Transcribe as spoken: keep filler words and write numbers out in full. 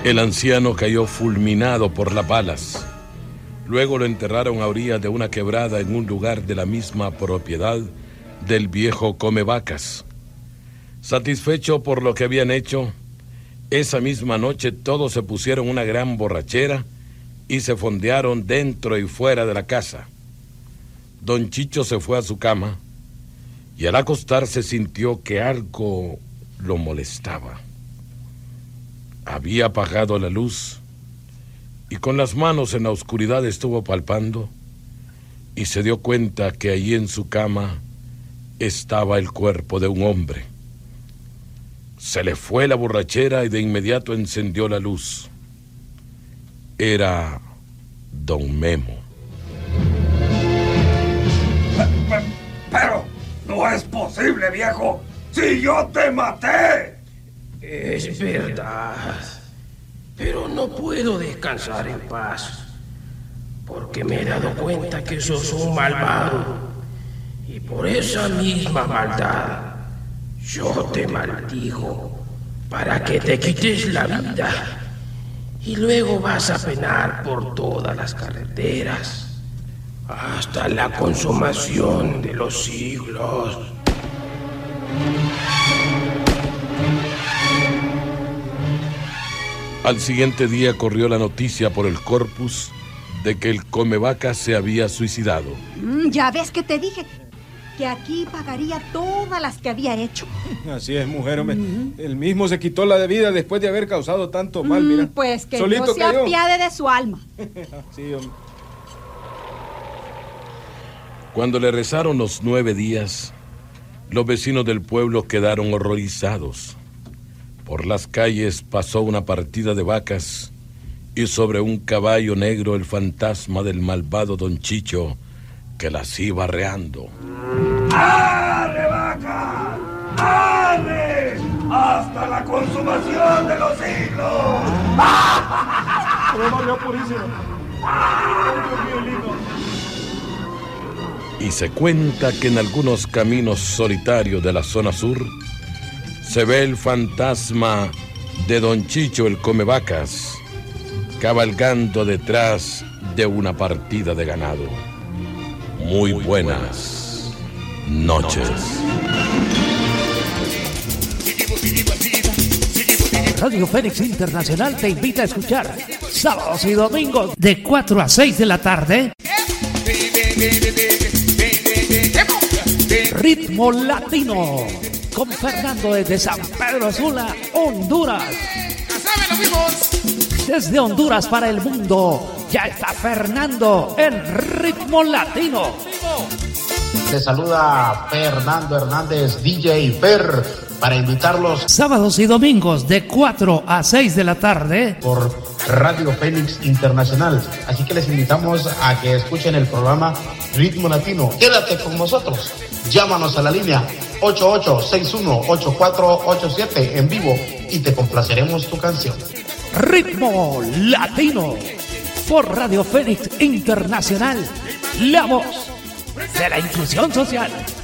El anciano cayó fulminado por las balas. Luego lo enterraron a orillas de una quebrada en un lugar de la misma propiedad del viejo Comevacas. Satisfecho por lo que habían hecho, esa misma noche todos se pusieron una gran borrachera y se fondearon dentro y fuera de la casa. Don Chicho se fue a su cama y al acostarse sintió que algo lo molestaba. Había apagado la luz y con las manos en la oscuridad estuvo palpando y se dio cuenta que allí en su cama estaba el cuerpo de un hombre. Se le fue la borrachera y de inmediato encendió la luz. Era don Memo. Pero no es posible, viejo. ¡Si yo te maté! Es verdad. Pero no puedo descansar en paz. Porque me he dado cuenta que sos un malvado. Y por esa misma maldad, yo te maldigo para que te quites la vida. Y luego vas a penar por todas las carreteras hasta la consumación de los siglos. Al siguiente día corrió la noticia por el corpus de que el Comevacas se había suicidado. Mm, ya ves que te dije que aquí pagaría todas las que había hecho. Así es, mujer, hombre. Uh-huh. Él mismo se quitó la de vida después de haber causado tanto mal, mm, mira. Pues que solito Dios se apiade de su alma. Sí, hombre. Cuando le rezaron los nueve días, los vecinos del pueblo quedaron horrorizados. Por las calles pasó una partida de vacas y sobre un caballo negro el fantasma del malvado don Chicho que las iba arreando. ¡Arre, vaca! ¡Arre! ¡Hasta la consumación de los siglos! Y se cuenta que en algunos caminos solitarios de la zona sur se ve el fantasma de don Chicho el Comevacas cabalgando detrás de una partida de ganado. Muy buenas noches. Radio Fénix Internacional te invita a escuchar sábados y domingos de cuatro a seis de la tarde Ritmo Latino con Fernando desde San Pedro Sula, Honduras. Desde Honduras para el mundo, ya está Fernando en Ritmo Latino. Te saluda Fernando Hernández, D J Fer, para invitarlos sábados y domingos de cuatro a seis de la tarde por Radio Fénix Internacional. Así que les invitamos a que escuchen el programa Ritmo Latino. Quédate con nosotros. Llámanos a la línea ocho ocho seis uno ocho cuatro ocho siete en vivo y te complaceremos tu canción. Ritmo Latino por Radio Fénix Internacional, la voz de la inclusión social.